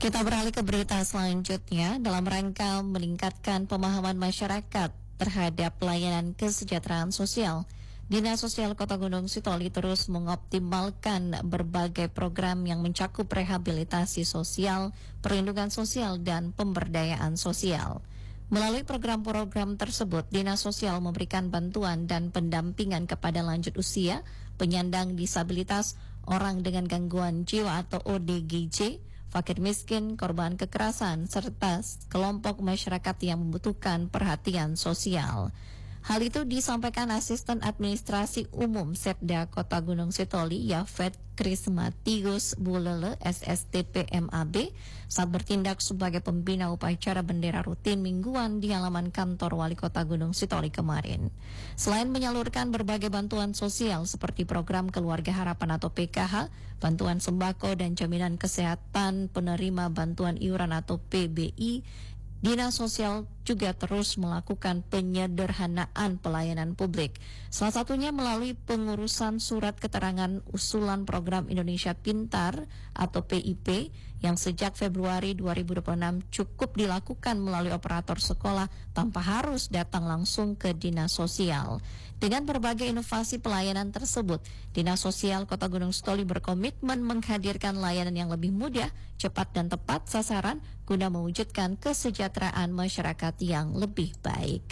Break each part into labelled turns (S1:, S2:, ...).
S1: Kita beralih ke berita selanjutnya. Dalam rangka meningkatkan pemahaman masyarakat terhadap pelayanan kesejahteraan sosial, Dinas Sosial Kota Gunung Sitoli terus mengoptimalkan berbagai program yang mencakup rehabilitasi sosial, perlindungan sosial, dan pemberdayaan sosial. Melalui program-program tersebut, Dinas Sosial memberikan bantuan dan pendampingan kepada lanjut usia, penyandang disabilitas, orang dengan gangguan jiwa atau ODGJ, fakir miskin, korban kekerasan, serta kelompok masyarakat yang membutuhkan perhatian sosial. Hal itu disampaikan Asisten Administrasi Umum Setda Kota Gunung Sitoli, Yafet Krismatius Bulele, SSTP MAB, saat bertindak sebagai pembina upacara bendera rutin mingguan di halaman kantor Wali Kota Gunung Sitoli kemarin. Selain menyalurkan berbagai bantuan sosial seperti program Keluarga Harapan atau PKH, bantuan sembako dan jaminan kesehatan penerima bantuan iuran atau PBI, Dinas Sosial juga terus melakukan penyederhanaan pelayanan publik. Salah satunya melalui pengurusan surat keterangan usulan program Indonesia Pintar atau PIP yang sejak Februari 2026 cukup dilakukan melalui operator sekolah tanpa harus datang langsung ke Dinas Sosial. Dengan berbagai inovasi pelayanan tersebut, Dinas Sosial Kota Gunung Sitoli berkomitmen menghadirkan layanan yang lebih mudah, cepat dan tepat sasaran guna mewujudkan kesejahteraan masyarakat yang lebih baik.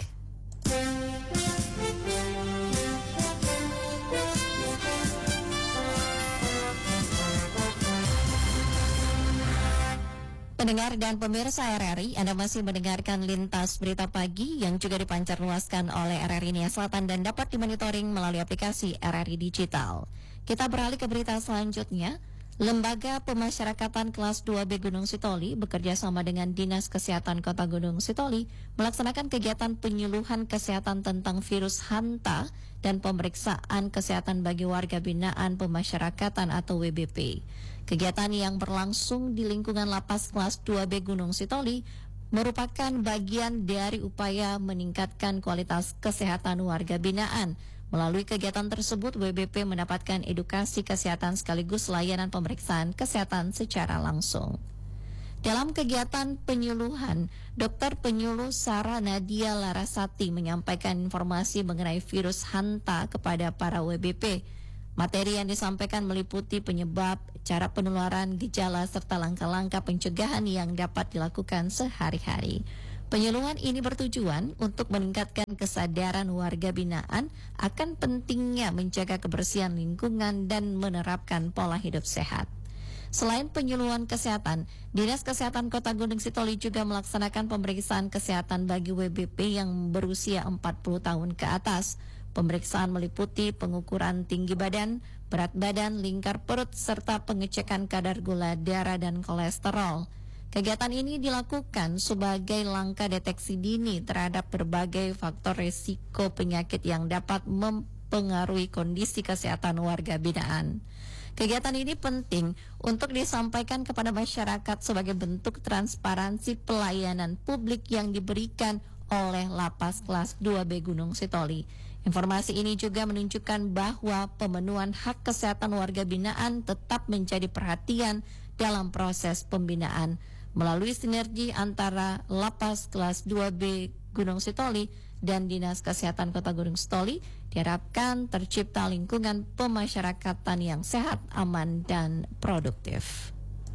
S1: Pendengar dan pemirsa RRI, Anda masih mendengarkan Lintas Berita Pagi yang juga dipancarluaskan oleh RRI Nia Selatan dan dapat dimonitoring melalui aplikasi RRI Digital. Kita beralih ke berita selanjutnya. Lembaga Pemasyarakatan Kelas 2B Gunung Sitoli bekerja sama dengan Dinas Kesehatan Kota Gunung Sitoli melaksanakan kegiatan penyuluhan kesehatan tentang virus hanta dan pemeriksaan kesehatan bagi warga binaan pemasyarakatan atau WBP. Kegiatan yang berlangsung di lingkungan Lapas Kelas 2B Gunung Sitoli merupakan bagian dari upaya meningkatkan kualitas kesehatan warga binaan. Melalui kegiatan tersebut, WBP mendapatkan edukasi kesehatan sekaligus layanan pemeriksaan kesehatan secara langsung. Dalam kegiatan penyuluhan, Dr. Penyuluh Sarah Nadia Larasati menyampaikan informasi mengenai virus hanta kepada para WBP. Materi yang disampaikan meliputi penyebab, cara penularan, gejala, serta langkah-langkah pencegahan yang dapat dilakukan sehari-hari. Penyuluhan ini bertujuan untuk meningkatkan kesadaran warga binaan akan pentingnya menjaga kebersihan lingkungan dan menerapkan pola hidup sehat. Selain penyuluhan kesehatan, Dinas Kesehatan Kota Gunung Sitoli juga melaksanakan pemeriksaan kesehatan bagi WBP yang berusia 40 tahun ke atas. Pemeriksaan meliputi pengukuran tinggi badan, berat badan, lingkar perut, serta pengecekan kadar gula darah dan kolesterol. Kegiatan ini dilakukan sebagai langkah deteksi dini terhadap berbagai faktor risiko penyakit yang dapat mempengaruhi kondisi kesehatan warga binaan. Kegiatan ini penting untuk disampaikan kepada masyarakat sebagai bentuk transparansi pelayanan publik yang diberikan oleh Lapas Kelas 2B Gunung Sitoli. Informasi ini juga menunjukkan bahwa pemenuhan hak kesehatan warga binaan tetap menjadi perhatian dalam proses pembinaan. Melalui sinergi antara Lapas Kelas 2B Gunung Sitoli dan Dinas Kesehatan Kota Gunung Sitoli, diharapkan tercipta lingkungan pemasyarakatan yang sehat, aman, dan produktif.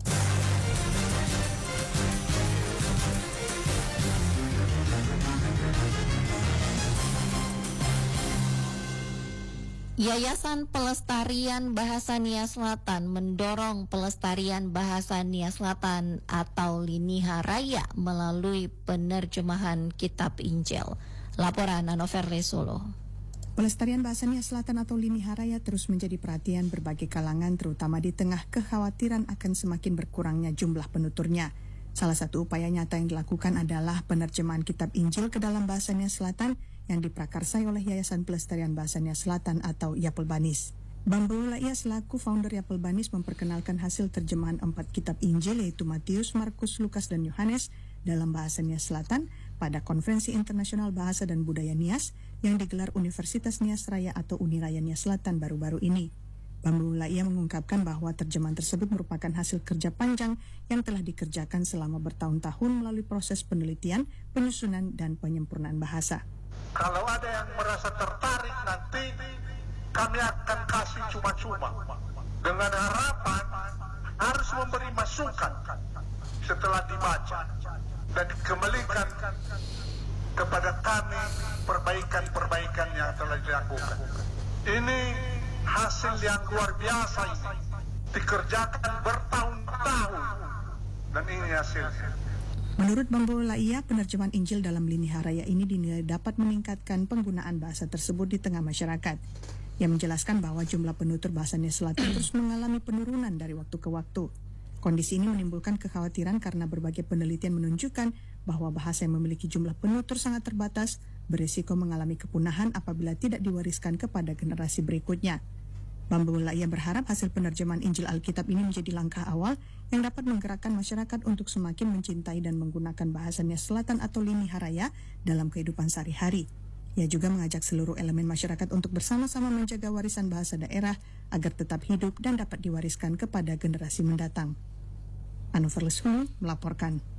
S1: Yayasan Pelestarian Bahasa Nia Selatan mendorong pelestarian bahasa Nia Selatan atau Liniha Raya melalui penerjemahan Kitab Injil. Laporan Anoverle Solo.
S2: Pelestarian bahasa Nia Selatan atau Liniha Raya terus menjadi perhatian berbagai kalangan, terutama di tengah kekhawatiran akan semakin berkurangnya jumlah penuturnya. Salah satu upaya nyata yang dilakukan adalah penerjemahan Kitab Injil ke dalam bahasa Nia Selatan yang diprakarsai oleh Yayasan Pelestarian Bahasa Nia Selatan atau Yapel Banis. Bambul Laia selaku founder Yapel Banis memperkenalkan hasil terjemahan 4 kitab Injil yaitu Matius, Markus, Lukas, dan Yohanes dalam bahasa Nia Selatan pada Konferensi Internasional Bahasa dan Budaya Nias yang digelar Universitas Nias Raya atau Uniraya Nia Selatan baru-baru ini. Bambu Laia mengungkapkan bahwa terjemahan tersebut merupakan hasil kerja panjang yang telah dikerjakan selama bertahun-tahun melalui proses penelitian, penyusunan, dan penyempurnaan bahasa.
S3: Kalau ada yang merasa tertarik nanti, kami akan kasih cuma-cuma. Dengan harapan harus memberi masukan setelah dibaca dan dikembalikan kepada kami perbaikan-perbaikan yang telah dilakukan. Ini hasil yang luar biasa ini, dikerjakan bertahun-tahun, dan ini hasilnya.
S2: Menurut Bambu Laia, penerjemahan Injil dalam Lini Haraya ini dinilai dapat meningkatkan penggunaan bahasa tersebut di tengah masyarakat. Ia menjelaskan bahwa jumlah penutur bahasa Nia Selatan terus mengalami penurunan dari waktu ke waktu. Kondisi ini menimbulkan kekhawatiran karena berbagai penelitian menunjukkan bahwa bahasa yang memiliki jumlah penutur sangat terbatas berisiko mengalami kepunahan apabila tidak diwariskan kepada generasi berikutnya. Bambu Laia berharap hasil penerjemahan Injil Alkitab ini menjadi langkah awal yang dapat menggerakkan masyarakat untuk semakin mencintai dan menggunakan bahasa Nia Selatan atau Lini Haraya dalam kehidupan sehari-hari. Ia juga mengajak seluruh elemen masyarakat untuk bersama-sama menjaga warisan bahasa daerah agar tetap hidup dan dapat diwariskan kepada generasi mendatang. Anufer Lesmulu melaporkan.